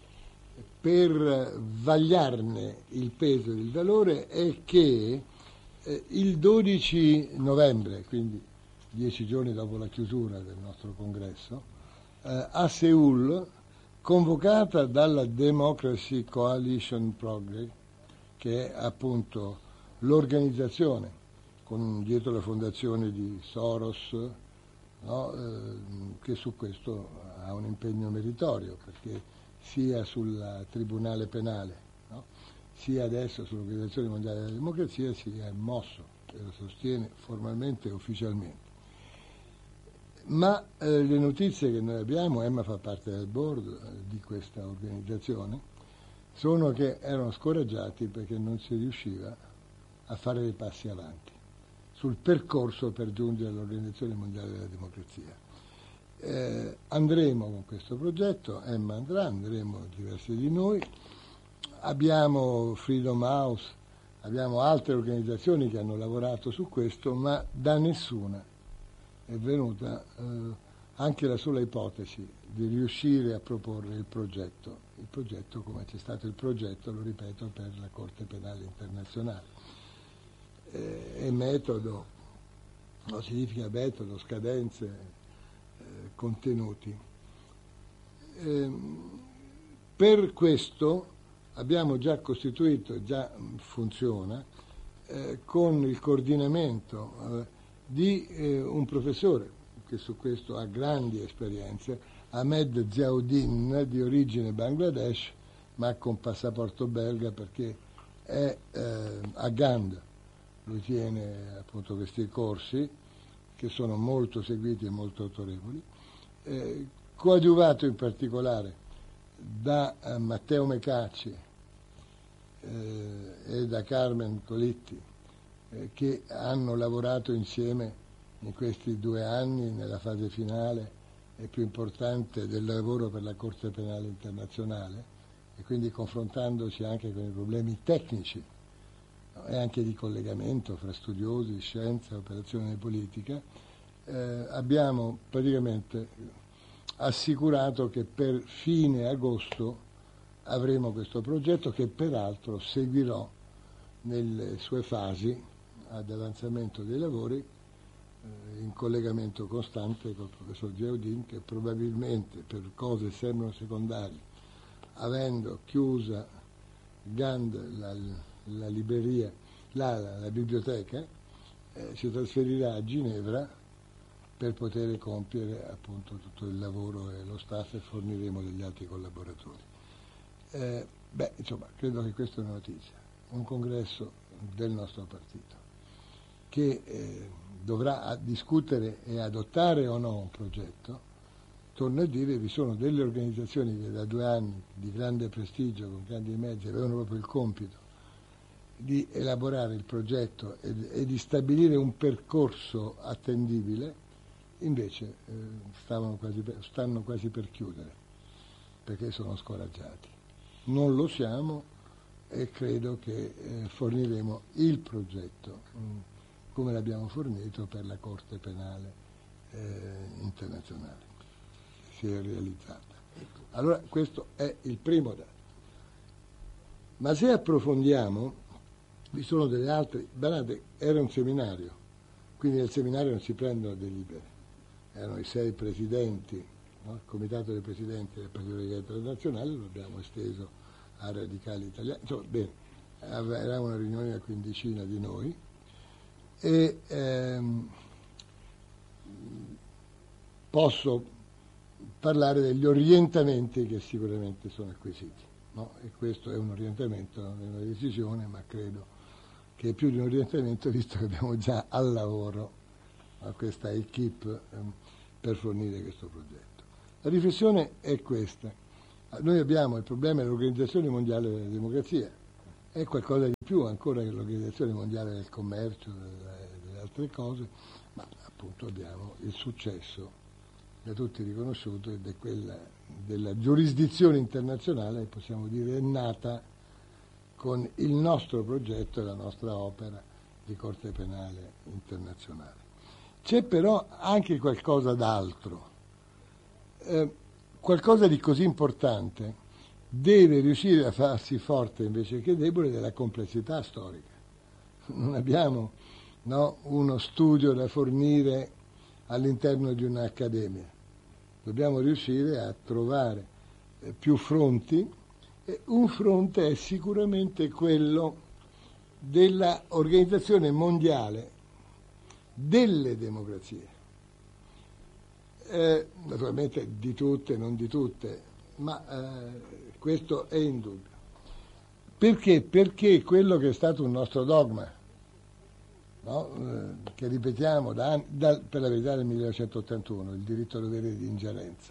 per vagliarne il peso e il valore è che eh, il dodici novembre, quindi dieci giorni dopo la chiusura del nostro congresso, eh, a Seul, convocata dalla Democracy Coalition Progress, che è appunto l'organizzazione con dietro la fondazione di Soros, no, eh, che su questo ha un impegno meritorio, perché sia sul Tribunale Penale, no, sia adesso sull'Organizzazione Mondiale della Democrazia si è mosso e lo sostiene formalmente e ufficialmente. Ma eh, le notizie che noi abbiamo, Emma fa parte del board eh, di questa organizzazione, sono che erano scoraggiati perché non si riusciva a fare dei passi avanti sul percorso per giungere all'Organizzazione Mondiale della Democrazia. Eh, andremo con questo progetto, Emma andrà, andremo diversi di noi, abbiamo Freedom House, abbiamo altre organizzazioni che hanno lavorato su questo, ma da nessuna è venuta eh, anche la sola ipotesi di riuscire a proporre il progetto, il progetto come c'è stato il progetto, lo ripeto, per la Corte Penale Internazionale. Eh, è metodo, no, significa metodo, scadenze, eh, contenuti. Eh, per questo abbiamo già costituito, già funziona, eh, con il coordinamento eh, di eh, un professore che su questo ha grandi esperienze, Ahmed Ziauddin, di origine Bangladesh, ma con passaporto belga perché è eh, a Gand, lui tiene appunto questi corsi che sono molto seguiti e molto autorevoli, eh, coadiuvato in particolare da eh, Matteo Mecacci eh, e da Carmen Colitti, eh, che hanno lavorato insieme in questi due anni nella fase finale e più importante del lavoro per la Corte Penale Internazionale, e quindi confrontandosi anche con i problemi tecnici, no, e anche di collegamento fra studiosi, scienza, operazione politica, eh, abbiamo praticamente assicurato che per fine agosto avremo questo progetto che peraltro seguirò nelle sue fasi ad avanzamento dei lavori eh, in collegamento costante col professor Ziauddin, che probabilmente per cose sembrano secondarie, avendo chiusa Gand la, la libreria, la, la, la biblioteca, eh, si trasferirà a Ginevra per poter compiere appunto tutto il lavoro e lo staff, e forniremo degli altri collaboratori. Eh, beh, insomma, credo che questa è una notizia. Un congresso del nostro partito che eh, dovrà discutere e adottare o no un progetto. Torno a dire, vi sono delle organizzazioni che da due anni di grande prestigio, con grandi mezzi, avevano proprio il compito di elaborare il progetto e, e di stabilire un percorso attendibile, invece eh, stavano quasi per, stanno quasi per chiudere, perché sono scoraggiati. Non lo siamo, e credo che eh, forniremo il progetto mh, come l'abbiamo fornito per la Corte Penale eh, Internazionale, che si è realizzata. Allora questo è il primo dato. Ma se approfondiamo, vi sono delle altre, guardate, era un seminario, quindi nel seminario non si prendono delibere, erano i sei presidenti, no? Il comitato dei presidenti del Partito Radicale Internazionale, lo abbiamo esteso a radicali italiani, insomma, bene, era una riunione a quindicina di noi e ehm, posso parlare degli orientamenti che sicuramente sono acquisiti, no? E questo è un orientamento, non è una decisione, ma credo che è più di un orientamento, visto che abbiamo già al lavoro, no, questa equipe ehm, per fornire questo progetto. La riflessione è questa: noi abbiamo il problema dell'Organizzazione Mondiale della Democrazia, è qualcosa di più ancora che l'Organizzazione Mondiale del Commercio, delle, delle altre cose, ma appunto abbiamo il successo da tutti riconosciuto ed è quella della giurisdizione internazionale, possiamo dire, è nata con il nostro progetto e la nostra opera di Corte Penale Internazionale. C'è però anche qualcosa d'altro, eh, qualcosa di così importante deve riuscire a farsi forte invece che debole della complessità storica. Non abbiamo, no, uno studio da fornire all'interno di un'accademia. Dobbiamo riuscire a trovare eh, più fronti, e un fronte è sicuramente quello della Organizzazione Mondiale delle Democrazie. Eh, naturalmente di tutte, non di tutte, ma eh, questo è indubbio. Perché? Perché quello che è stato un nostro dogma, no? eh, che ripetiamo da anni, da, per la verità del millenovecentottantuno, il diritto dovere di ingerenza,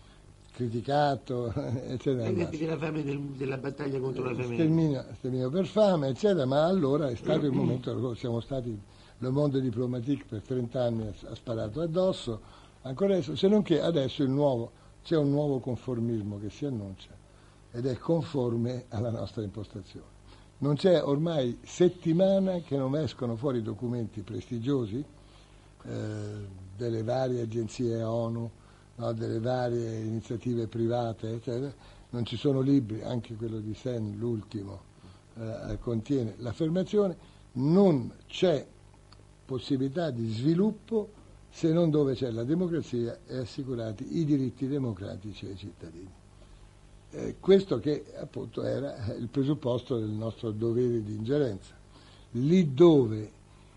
criticato, eccetera. Ai della fame del, della battaglia contro la fame. Sterminio, sterminio per fame, eccetera, ma allora è stato il momento, siamo stati, Le Monde Diplomatique per trent'anni ha, ha sparato addosso, ancora adesso, se non che adesso il nuovo, c'è un nuovo conformismo che si annuncia ed è conforme alla nostra impostazione. Non c'è ormai settimana che non escono fuori documenti prestigiosi eh, delle varie agenzie ONU, no, delle varie iniziative private, eccetera. Non ci sono libri, anche quello di Sen, l'ultimo, eh, contiene l'affermazione: non c'è possibilità di sviluppo se non dove c'è la democrazia e assicurati i diritti democratici ai cittadini. Eh, questo che appunto era il presupposto del nostro dovere di ingerenza. Lì dove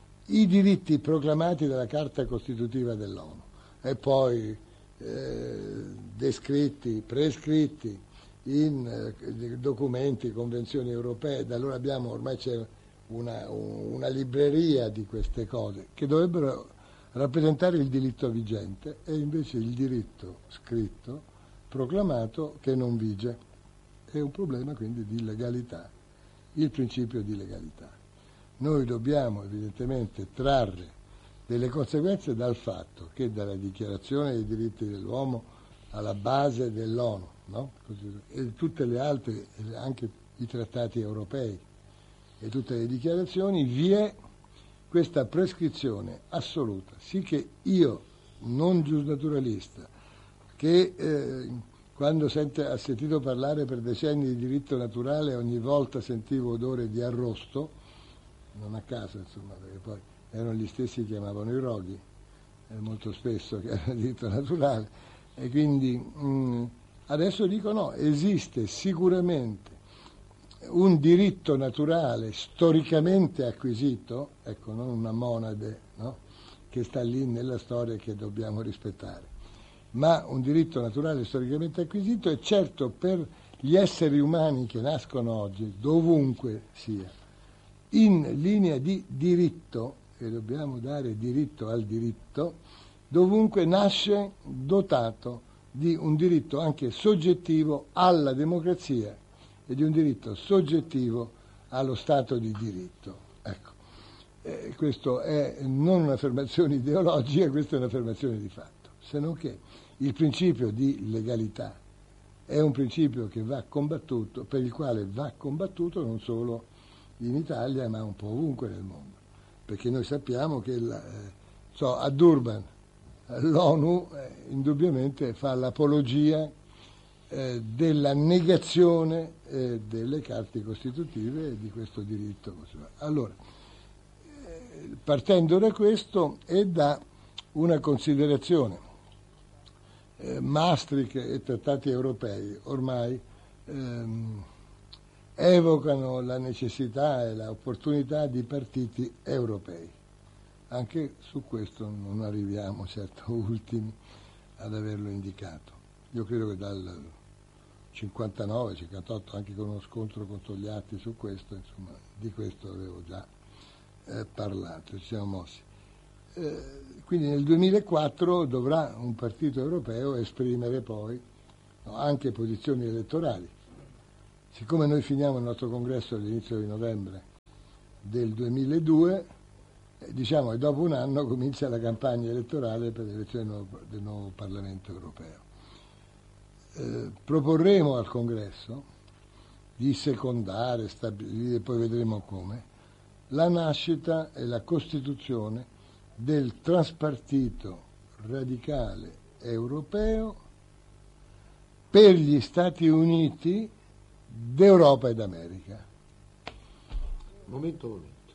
i diritti proclamati dalla Carta Costitutiva dell'ONU e poi eh, descritti, prescritti in eh, documenti, convenzioni europee, da allora abbiamo, ormai c'è una, una libreria di queste cose che dovrebbero rappresentare il diritto vigente e invece il diritto scritto proclamato che non vige. È un problema quindi di legalità, il principio di legalità. Noi dobbiamo evidentemente trarre delle conseguenze dal fatto che dalla Dichiarazione dei diritti dell'uomo alla base dell'ONU, no? E tutte le altre, anche i trattati europei e tutte le dichiarazioni, vi è questa prescrizione assoluta, sì che io, non giusnaturalista, che eh, quando sente, ha sentito parlare per decenni di diritto naturale ogni volta sentivo odore di arrosto, non a caso insomma, perché poi erano gli stessi che chiamavano i roghi, eh, molto spesso, che era diritto naturale, e quindi mh, adesso dico no, esiste sicuramente un diritto naturale storicamente acquisito, ecco, non una monade, no? Che sta lì nella storia e che dobbiamo rispettare, ma un diritto naturale storicamente acquisito, e certo per gli esseri umani che nascono oggi, dovunque sia, in linea di diritto, e dobbiamo dare diritto al diritto, dovunque nasce dotato di un diritto anche soggettivo alla democrazia e di un diritto soggettivo allo Stato di diritto. Ecco, eh, questo è non un'affermazione ideologica, questa è un'affermazione di fatto, se non che il principio di legalità è un principio che va combattuto, per il quale va combattuto non solo in Italia ma un po' ovunque nel mondo, perché noi sappiamo che la, eh, so, a Durban l'ONU eh, indubbiamente fa l'apologia eh, della negazione eh, delle carte costitutive e di questo diritto. Allora, eh, partendo da questo e da una considerazione eh, Maastricht e trattati europei ormai ehm, evocano la necessità e l'opportunità di partiti europei. Anche su questo non arriviamo, certo, ultimi ad averlo indicato. Io credo che dal cinquantanove cinquantotto, anche con uno scontro con Togliatti su questo, insomma, di questo avevo già eh, parlato, ci siamo mossi. Eh, quindi nel duemilaquattro dovrà un partito europeo esprimere poi, no, anche posizioni elettorali. Siccome noi finiamo il nostro congresso all'inizio di novembre del duemiladue, eh, diciamo che dopo un anno comincia la campagna elettorale per l'elezione del nuovo, del nuovo Parlamento europeo. Eh, proporremo al congresso di secondare, stabilire, poi vedremo come, la nascita e la costituzione del transpartito radicale europeo per gli Stati Uniti d'Europa ed America. Momento, momento,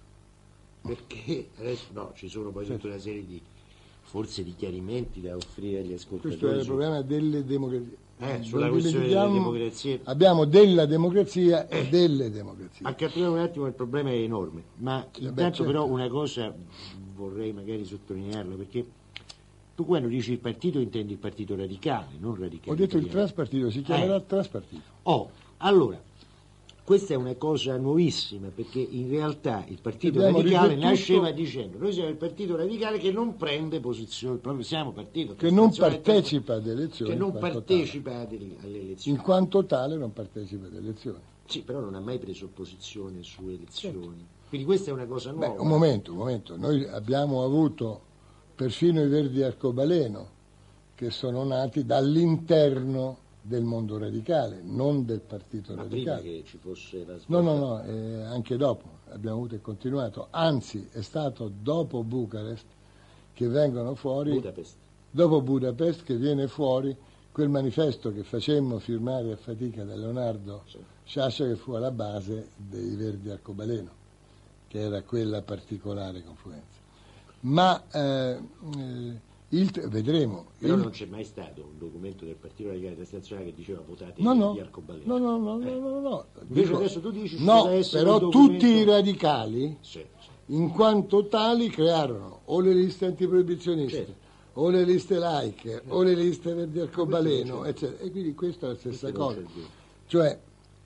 perché adesso no, ci sono poi tutta una serie di forse di chiarimenti da offrire agli ascoltatori. Questo è il problema delle democrazie. Eh, sulla questione delle democrazie. Abbiamo della democrazia e delle democrazie. Accattiviamo un attimo, il problema è enorme, ma Beh, intanto certo. Però una cosa vorrei magari sottolinearla, perché tu quando dici il partito intendi il partito radicale, non radicale. Ho detto il italiano. transpartito, si chiamerà Eh. transpartito. Oh, allora, questa è una cosa nuovissima, perché in realtà il partito Abbiamo radicale riflettuto- nasceva dicendo noi siamo il partito radicale che non prende posizione, proprio siamo partito Che non sostanzialmente- partecipa ad elezioni. che non in quanto partecipa alle alle tale. elezioni. In quanto tale non partecipa ad elezioni. Sì, però non ha mai preso posizione su elezioni. Quindi questa è una cosa nuova. Beh, un momento, un momento. Noi abbiamo avuto perfino i Verdi Arcobaleno, che sono nati dall'interno del mondo radicale, non del partito Ma prima radicale. che ci fosse la No, svolta. no, no, eh, anche dopo abbiamo avuto e continuato. Anzi, è stato dopo Bucarest che vengono fuori, Budapest. dopo Budapest che viene fuori quel manifesto che facemmo firmare a fatica da Leonardo Sì. Sciascia, che fu alla base dei Verdi Arcobaleno, che era quella particolare confluenza. Ma eh, eh, il, vedremo. Però il- non c'è mai stato un documento del Partito Radicale Nazionale che diceva votate No, no, di Arcobaleno. no, no, no, Eh. no, no, no. Invece Dico- adesso tu dici ci no, deve essere però un documento- tutti i radicali, Sì, sì. in quanto tali, crearono o le liste antiproibizioniste, Certo. o le liste laiche, o le liste Verdi Questo Arcobaleno, non c'è. eccetera. E quindi questa è la stessa Questo non cosa. c'è dubbio. Cioè,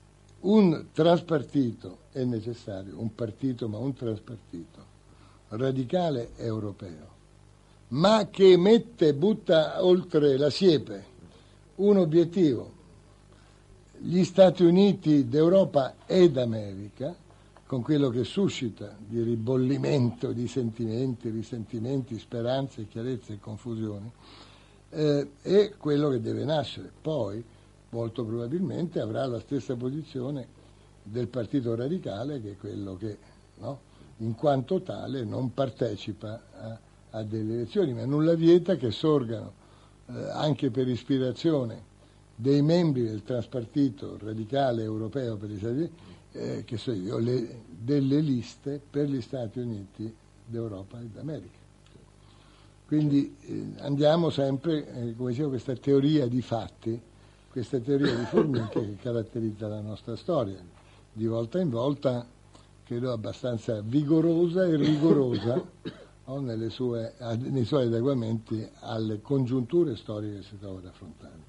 un transpartito è necessario, un partito, ma un transpartito radicale europeo, ma che mette, butta oltre la siepe un obiettivo: gli Stati Uniti d'Europa ed America, con quello che suscita di ribollimento di sentimenti, risentimenti, speranze, chiarezze e confusioni, eh, è quello che deve nascere. Poi, molto probabilmente, avrà la stessa posizione del Partito Radicale, che è quello che, no, in quanto tale, non partecipa a, a delle elezioni, ma nulla vieta che sorgano, eh, anche per ispirazione dei membri del transpartito radicale europeo per gli Stati Uniti, eh, che so io, le, delle liste per gli Stati Uniti d'Europa e d'America. Quindi eh, andiamo sempre, eh, come dicevo, questa teoria di fatti, questa teoria di formiche che caratterizza la nostra storia, di volta in volta, credo abbastanza vigorosa e rigorosa, no, nelle sue, nei suoi adeguamenti alle congiunture storiche che si trova ad affrontare.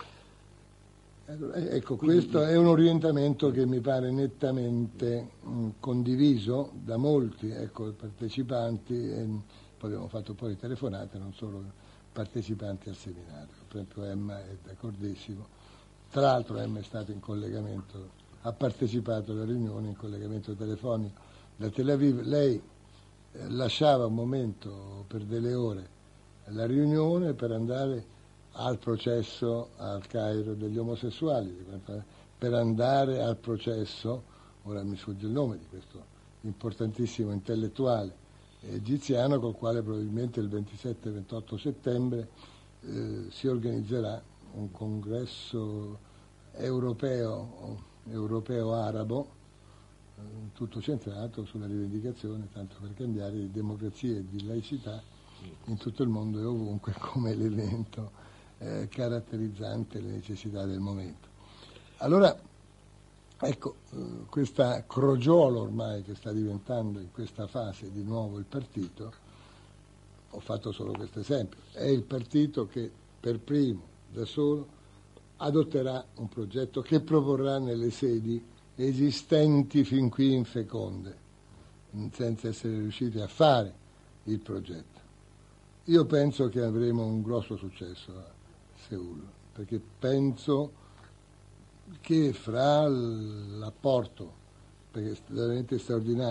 Ecco, questo è un orientamento che mi pare nettamente mh, condiviso da molti, ecco, partecipanti, e poi abbiamo fatto poi telefonate, non solo partecipanti al seminario, per esempio Emma è d'accordissimo, tra l'altro Emma è stato in collegamento, ha partecipato alla riunione in collegamento telefonico da Tel Aviv. Lei eh, lasciava un momento per delle ore la riunione per andare al processo al Cairo degli omosessuali, per andare al processo, ora mi sfugge il nome di questo importantissimo intellettuale egiziano, col quale probabilmente il ventisette ventotto settembre eh, si organizzerà un congresso europeo, europeo-arabo, eh, tutto centrato sulla rivendicazione, tanto per cambiare, di democrazia e di laicità in tutto il mondo e ovunque come elemento eh, caratterizzante le necessità del momento. Allora, ecco, eh, questa crogiolo ormai che sta diventando in questa fase di nuovo il partito, ho fatto solo questo esempio, è il partito che per primo, da solo, adotterà un progetto che proporrà nelle sedi esistenti fin qui infeconde, senza essere riusciti a fare il progetto. Io penso che avremo un grosso successo a Seul, perché penso che fra l'apporto, perché è veramente straordinario,